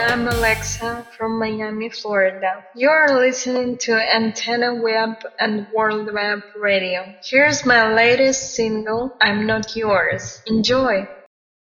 I'm Alexa from Miami, Florida. You're listening to Antenna Web and World Web Radio. Here's my latest single, I'm Not Yours. Enjoy!